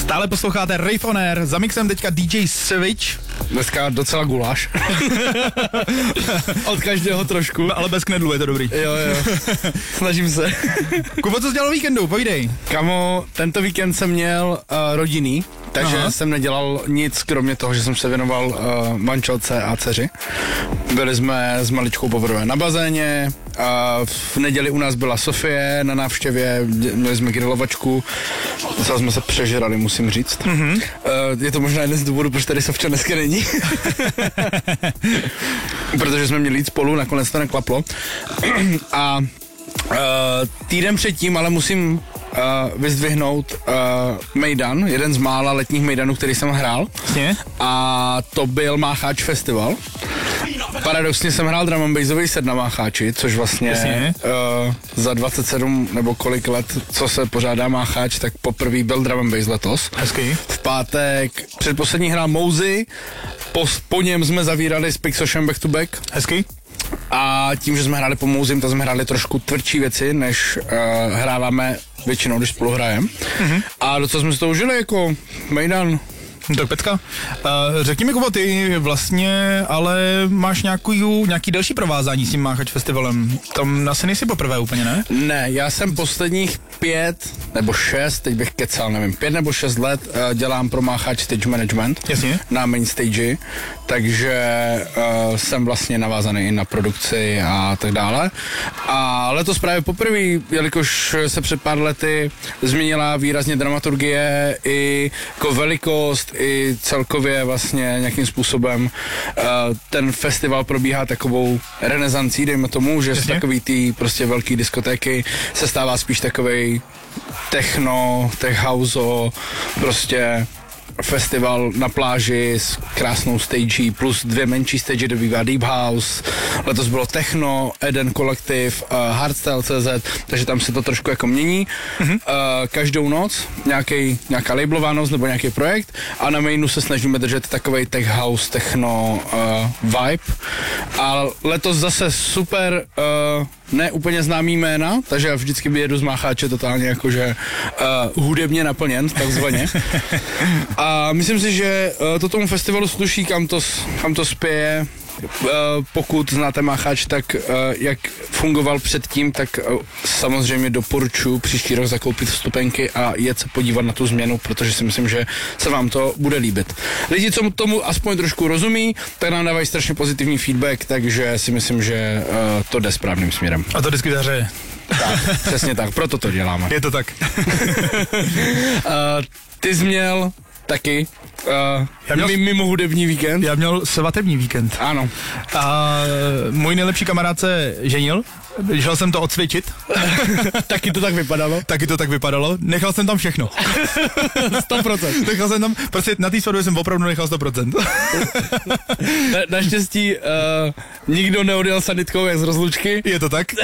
Stále posloucháte Rave on Air, za mixem teďka DJ Switch. Dneska docela guláš. Od každého trošku. Ale bez knedlu, je to dobrý. Jo. Snažím se. Kubo, co jsi dělal o víkendu? Povídej. Kamo, tento víkend jsem měl rodinný, takže jsem nedělal nic, kromě toho, že jsem se věnoval manželce a dceři. Byli jsme s maličkou poprvé na bazéně, v neděli u nás byla Sofie na návštěvě, měli jsme grilovačku, docela jsme se přežrali, musím říct. Je to možná jeden z důvodů, proč tady Sofča dneska není. Protože jsme měli jít spolu, nakonec to neklaplo. A týden předtím, ale musím vyzdvihnout mejdan, jeden z mála letních mejdanů, který jsem hrál. A to byl Mácháč festival. Paradoxně jsem hrál drum and bassový set na Mácháči, což vlastně za 27 nebo kolik let, co se pořádá Mácháč, tak poprvé byl drum and bass letos. Hezký. V pátek předposlední hrál Mouzy, po něm jsme zavírali s Pixoshem back to back. Hezký. A tím, že jsme hráli po Mouzim, tak jsme hráli trošku tvrdší věci, než hráváme většinou, když spolu hrajeme. A docela jsme si to užili jako mejdan. Tak Petka, řekni mi, Kubo, ty vlastně ale máš nějaký další provázání s tím Máchač festivalem. Tam asi nejsi poprvé úplně, ne? Ne, já jsem posledních 5 nebo 6, teď bych kecal, nevím, 5 nebo 6 let dělám pro Máchač stage management. Jasně. Na main stage, takže jsem vlastně navázaný i na produkci a tak dále. A letos právě poprvé, jelikož se před pár lety změnila výrazně dramaturgie i jako velikost, i celkově vlastně nějakým způsobem ten festival probíhá takovou renesancí, dejme tomu, že z takový ty prostě velký diskotéky se stává spíš takovej techno, tech house, prostě festival na pláži s krásnou stagí plus 2 menší stage, kde bývá Deep House. Letos bylo Techno, Eden Kolektiv, Hardstyle.cz, takže tam se to trošku jako mění. Každou noc nějaká labelová noc nebo nějaký projekt a na mainu se snažíme držet takovej Tech House, Techno vibe. A letos zase super ne úplně známý jména, takže já vždycky vyjedu z Mácháče totálně jakože hudebně naplněn, takzvaně. A myslím si, že to tomu festivalu sluší, kam to spěje. Pokud znáte Mácháč, tak jak fungoval předtím, tak samozřejmě doporučuji příští rok zakoupit vstupenky a jet se podívat na tu změnu, protože si myslím, že se vám to bude líbit. Lidi, co tomu aspoň trošku rozumí, tak nám dávají strašně pozitivní feedback, takže si myslím, že to jde správným směrem. A to vždycky daře. Tak, přesně tak, proto to děláme. Je to tak. Ty jsi měl taky mimo hudební víkend? Já měl svatební víkend. Ano. A můj nejlepší kamarád se ženil. Šel jsem to odsvědčit. Taky to tak vypadalo? Taky to tak vypadalo. Nechal jsem tam všechno. 100%. Nechal jsem tam, prostě na té svatbě jsem opravdu nechal 100%. Naštěstí nikdo neodjel sanitkou jak z rozlučky. Je to tak.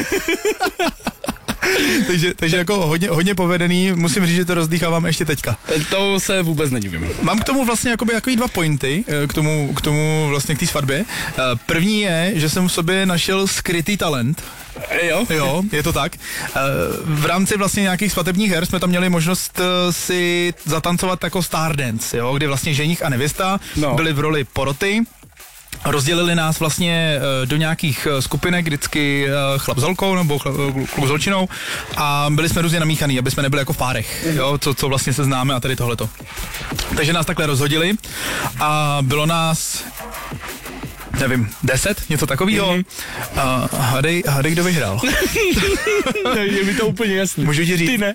takže jako hodně povedený, musím říct, že to rozdýchávám ještě teďka. To se vůbec nedivím. Mám k tomu vlastně jakoby 2 pointy, k tomu vlastně k té svatbě. První je, že jsem v sobě našel skrytý talent. Jo, je to tak. V rámci vlastně nějakých svatebních her jsme tam měli možnost si zatancovat jako Stardance, jo, kdy vlastně ženich a nevěsta byli v roli poroty. Rozdělili nás vlastně do nějakých skupinek, vždycky chlap s holkou nebo kluk s holčinou a byli jsme různě namíchaný, aby jsme nebyli jako v párech, jo, co vlastně se známe a tady tohleto. Takže nás takhle rozhodili a bylo nás, nevím, 10, něco takového. A hádej, kdo vyhrál. Je mi to úplně jasný. Můžu ti říct? Ty ne.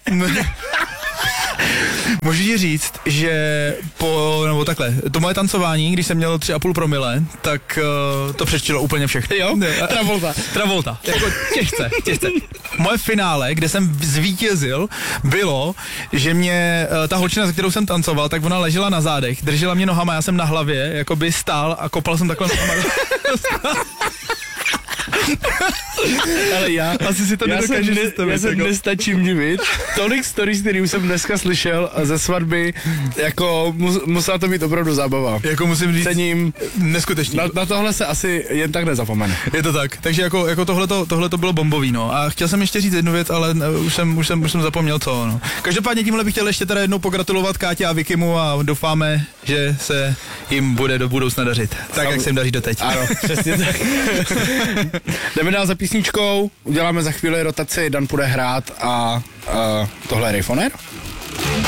Můžu ti říct, že to moje tancování, když jsem měl 3,5 promile, tak to přečtilo úplně všechno. Jo? Travolta. Jako těžce. Moje finále, kde jsem zvítězil, bylo, že mě ta holčina, se kterou jsem tancoval, tak ona ležela na zádech, držela mě nohama, já jsem na hlavě, jakoby stál a kopal jsem takhle nohama. Ale já asi si to nedokážeš já se nestačím divit. Tolik stories, který už jsem dneska slyšel ze svatby, jako musela to být opravdu zábava. Jako musím říct, cením neskutečný. Na tohle se asi jen tak nezapomene. Je to tak, takže jako tohle to bylo bombový, no. A chtěl jsem ještě říct jednu věc, ale už jsem zapomněl co, no. Každopádně tímhle bych chtěl ještě teda jednou pogratulovat Kátě a Vikimu a doufáme, že se jim bude do budoucna dařit. Tak, jak se jim daří doteď. Ano, přesně tak. Jdeme dál za písničkou, uděláme za chvíli rotaci, Dan půjde hrát a tohle je Rayfoner.